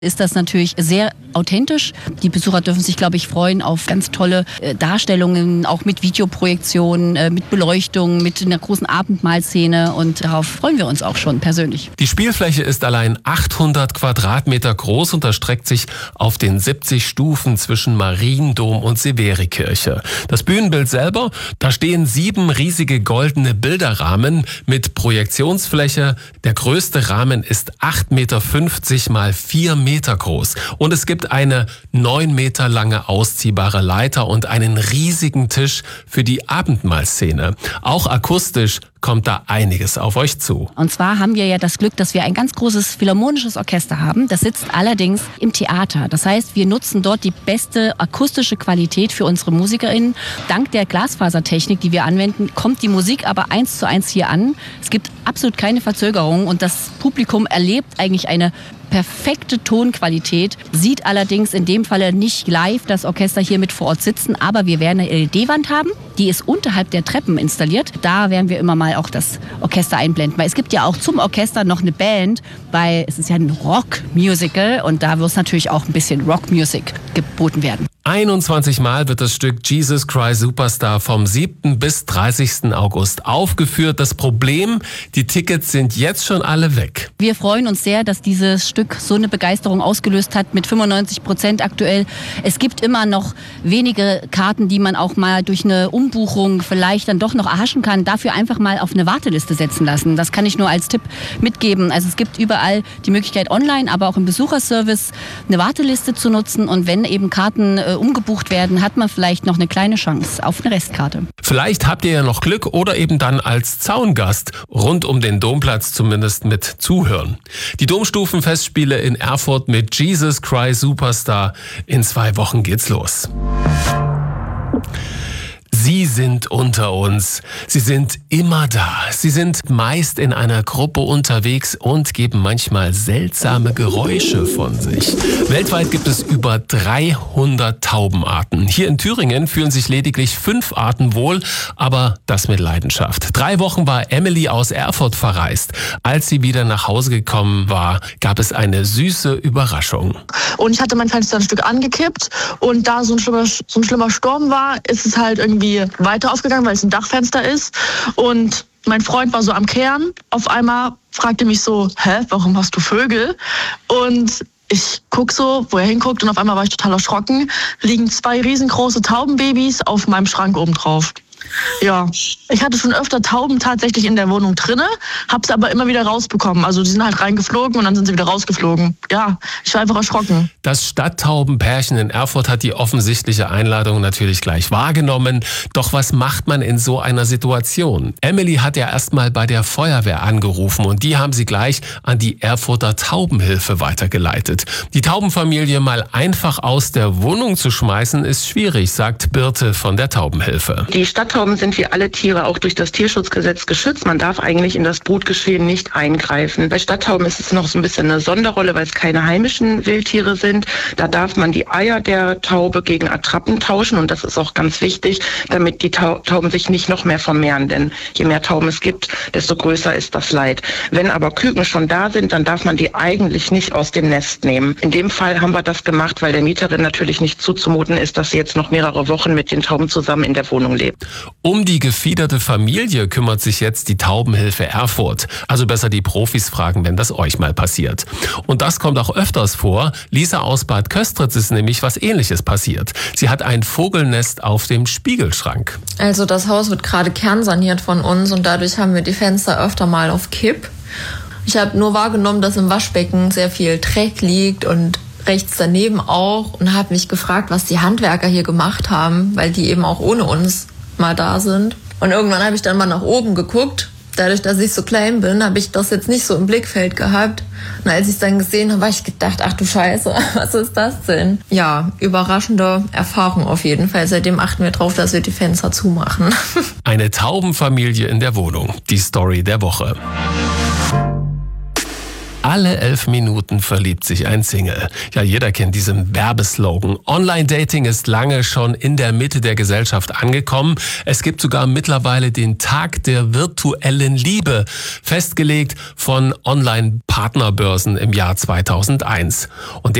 ist das natürlich sehr authentisch. Die Besucher dürfen sich, glaube ich, freuen auf ganz tolle Darstellungen, auch mit Videoprojektionen, mit Beleuchtung, mit einer großen Abendmahlszene, und darauf freuen wir uns auch schon persönlich. Die Spielfläche ist allein 800 Quadratmeter groß und erstreckt sich auf den 70 Stufen zwischen Mariendom und Severikirche. Das Bühnenbild selber, da stehen 7 riesige goldene Bilderrahmen mit Projektionsfläche. Der größte Rahmen ist 8,50 Meter mal 4 Meter groß. Und es gibt eine 9 Meter lange ausziehbare Leiter und einen riesigen Tisch für die Abendmahlszene. Auch akustisch kommt da einiges auf euch zu. Und zwar haben wir ja das Glück, dass wir ein ganz großes philharmonisches Orchester haben. Das sitzt allerdings im Theater. Das heißt, wir nutzen dort die beste akustische Qualität für unsere MusikerInnen. Dank der Glasfasertechnik, die wir anwenden, kommt die Musik aber 1:1 hier an. Es gibt absolut keine Verzögerung und das Publikum erlebt eigentlich eine perfekte Tonqualität, sieht allerdings in dem Falle nicht live das Orchester hier mit vor Ort sitzen, aber wir werden eine LED-Wand haben, die ist unterhalb der Treppen installiert. Da werden wir immer mal auch das Orchester einblenden, weil es gibt ja auch zum Orchester noch eine Band, weil es ist ja ein Rock-Musical und da wird natürlich auch ein bisschen Rock-Music geboten werden. 21 Mal wird das Stück Jesus Christ Superstar vom 7. bis 30. August aufgeführt. Das Problem, die Tickets sind jetzt schon alle weg. Wir freuen uns sehr, dass dieses Stück so eine Begeisterung ausgelöst hat, mit 95% aktuell. Es gibt immer noch wenige Karten, die man auch mal durch eine Umbuchung vielleicht dann doch noch erhaschen kann. Dafür einfach mal auf eine Warteliste setzen lassen. Das kann ich nur als Tipp mitgeben. Also es gibt überall die Möglichkeit online, aber auch im Besucherservice eine Warteliste zu nutzen. Und wenn eben Karten umgebucht werden, hat man vielleicht noch eine kleine Chance auf eine Restkarte. Vielleicht habt ihr ja noch Glück oder eben dann als Zaungast rund um den Domplatz zumindest mit zuhören. Die Domstufenfestspiele in Erfurt mit Jesus Christ Superstar. In 2 Wochen geht's los. Sie sind unter uns. Sie sind immer da. Sie sind meist in einer Gruppe unterwegs und geben manchmal seltsame Geräusche von sich. Weltweit gibt es über 300 Taubenarten. Hier in Thüringen fühlen sich lediglich 5 Arten wohl, aber das mit Leidenschaft. 3 Wochen war Emily aus Erfurt verreist. Als sie wieder nach Hause gekommen war, gab es eine süße Überraschung. Und ich hatte mein Fenster ein Stück angekippt und da so ein schlimmer Sturm war, ist es halt irgendwie weiter aufgegangen, weil es ein Dachfenster ist. Und mein Freund war so am Kehren. Auf einmal fragte mich so, warum hast du Vögel? Und ich guck so, wo er hinguckt, und auf einmal war ich total erschrocken. Liegen 2 riesengroße Taubenbabys auf meinem Schrank oben drauf. Ja, ich hatte schon öfter Tauben tatsächlich in der Wohnung drinne, hab's aber immer wieder rausbekommen. Also die sind halt reingeflogen und dann sind sie wieder rausgeflogen. Ja, ich war einfach erschrocken. Das Stadttaubenpärchen in Erfurt hat die offensichtliche Einladung natürlich gleich wahrgenommen. Doch was macht man in so einer Situation? Emily hat ja erstmal bei der Feuerwehr angerufen und die haben sie gleich an die Erfurter Taubenhilfe weitergeleitet. Die Taubenfamilie mal einfach aus der Wohnung zu schmeißen, ist schwierig, sagt Birte von der Taubenhilfe. Die Stadttauben sind wie alle Tiere auch durch das Tierschutzgesetz geschützt. Man darf eigentlich in das Brutgeschehen nicht eingreifen. Bei Stadttauben ist es noch so ein bisschen eine Sonderrolle, weil es keine heimischen Wildtiere sind. Da darf man die Eier der Taube gegen Attrappen tauschen und das ist auch ganz wichtig, damit die Tauben sich nicht noch mehr vermehren. Denn je mehr Tauben es gibt, desto größer ist das Leid. Wenn aber Küken schon da sind, dann darf man die eigentlich nicht aus dem Nest nehmen. In dem Fall haben wir das gemacht, weil der Mieterin natürlich nicht zuzumuten ist, dass sie jetzt noch mehrere Wochen mit den Tauben zusammen in der Wohnung lebt. Um die gefiederte Familie kümmert sich jetzt die Taubenhilfe Erfurt. Also besser die Profis fragen, wenn das euch mal passiert. Und das kommt auch öfters vor. Lisa aus Bad Köstritz ist nämlich was Ähnliches passiert. Sie hat ein Vogelnest auf dem Spiegelschrank. Also das Haus wird gerade kernsaniert von uns und dadurch haben wir die Fenster öfter mal auf Kipp. Ich habe nur wahrgenommen, dass im Waschbecken sehr viel Dreck liegt und rechts daneben auch und habe mich gefragt, was die Handwerker hier gemacht haben, weil die eben auch ohne uns mal da sind. Und irgendwann habe ich dann mal nach oben geguckt. Dadurch, dass ich so klein bin, habe ich das jetzt nicht so im Blickfeld gehabt. Und als ich es dann gesehen habe, habe ich gedacht, ach du Scheiße, was ist das denn? Ja, überraschende Erfahrung auf jeden Fall. Seitdem achten wir drauf, dass wir die Fenster zumachen. Eine Taubenfamilie in der Wohnung. Die Story der Woche. Alle 11 Minuten verliebt sich ein Single. Ja, jeder kennt diesen Werbeslogan. Online-Dating ist lange schon in der Mitte der Gesellschaft angekommen. Es gibt sogar mittlerweile den Tag der virtuellen Liebe, festgelegt von Online-Partnerbörsen im Jahr 2001. Und